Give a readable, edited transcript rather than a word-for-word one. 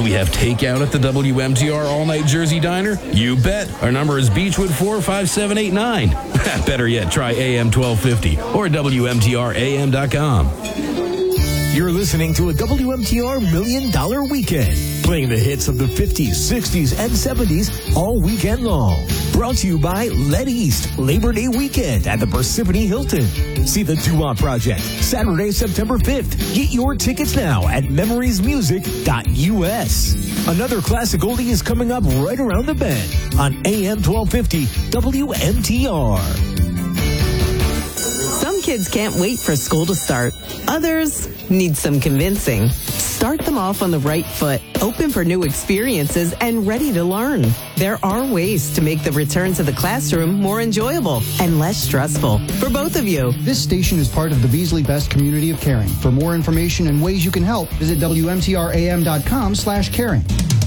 we have takeout at the WMTR All-Night Jersey Diner? You bet. Our number is Beechwood 45789. Better yet, try AM 1250 or WMTRAM.com. You're listening to a WMTR $1 Million Weekend, playing the hits of the 50s, 60s, and 70s all weekend long. Brought to you by Let East, Labor Day weekend at the Parsippany Hilton. See the Doo-Wop Project, Saturday, September 5th. Get your tickets now at memoriesmusic.us. Another classic oldie is coming up right around the bend on AM 1250 WMTR. Some kids can't wait for school to start. Others need some convincing. Start them off on the right foot, open for new experiences, and ready to learn. There are ways to make the return to the classroom more enjoyable and less stressful for both of you. This station is part of the Beasley Best community of caring. For more information and ways you can help, visit WMTRAM.com/caring.